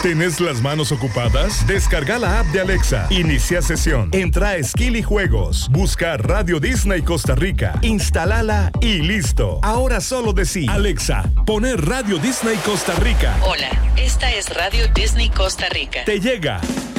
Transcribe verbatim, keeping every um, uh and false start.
¿Tenés las manos ocupadas? Descarga la app de Alexa. Inicia sesión. Entra a Skill y Juegos. Busca Radio Disney Costa Rica. Instálala y listo. Ahora solo decí: Alexa, poner Radio Disney Costa Rica. Hola, esta es Radio Disney Costa Rica. Te llega.